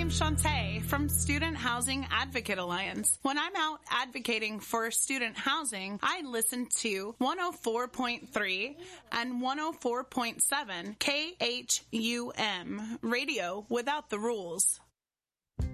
name's Shantae from Student Housing Advocate Alliance. When I'm out advocating for student housing, I listen to 104.3 and 104.7 KHUM, Radio Without the Rules.